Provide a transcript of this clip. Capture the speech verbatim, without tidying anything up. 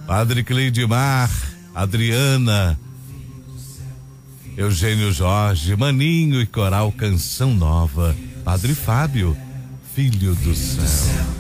Padre Cleidimar, Adriana, Eugênio Jorge, Maninho e Coral Canção Nova. Padre Fábio, Filho do Céu.